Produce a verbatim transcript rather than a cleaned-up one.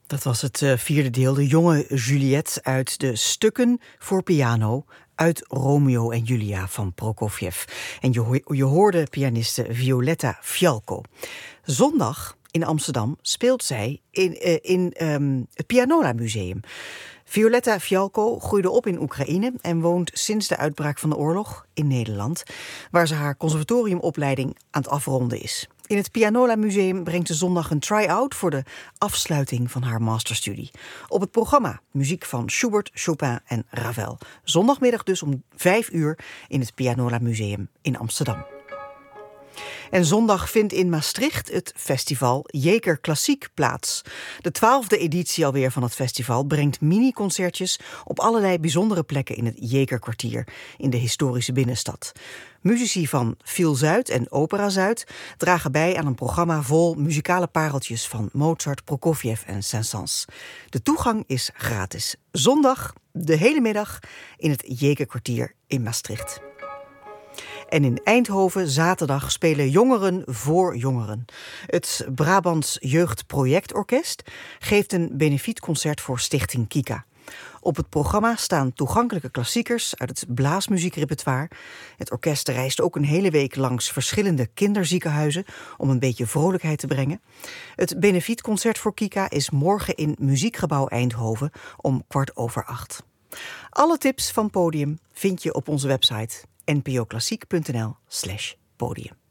Dat was het uh, vierde deel, de jonge Juliette uit de Stukken voor piano uit Romeo en Julia van Prokofjev. En je, ho- je hoorde pianiste Violetta Fialco. Zondag in Amsterdam speelt zij in, uh, in um, het Pianola Museum. Violetta Fialco groeide op in Oekraïne en woont sinds de uitbraak van de oorlog in Nederland, waar ze haar conservatoriumopleiding aan het afronden is. In het Pianola Museum brengt ze zondag een try-out voor de afsluiting van haar masterstudie. Op het programma muziek van Schubert, Chopin en Ravel. Zondagmiddag dus om vijf uur in het Pianola Museum in Amsterdam. En zondag vindt in Maastricht het festival Jeker Klassiek plaats. De twaalfde editie alweer van het festival brengt mini-concertjes op allerlei bijzondere plekken in het Jekerkwartier in de historische binnenstad. Muzici van Viel Zuid en Opera Zuid dragen bij aan een programma vol muzikale pareltjes van Mozart, Prokofjev en Saint-Saëns. De toegang is gratis. Zondag de hele middag in het Jekerkwartier in Maastricht. En in Eindhoven zaterdag spelen Jongeren voor Jongeren. Het Brabants Jeugdprojectorkest geeft een benefietconcert voor Stichting Kika. Op het programma staan toegankelijke klassiekers uit het blaasmuziekrepertoire. Het orkest reist ook een hele week langs verschillende kinderziekenhuizen om een beetje vrolijkheid te brengen. Het benefietconcert voor Kika is morgen in Muziekgebouw Eindhoven om kwart over acht. Alle tips van Podium vind je op onze website n p o klassiek punt n l slash podium.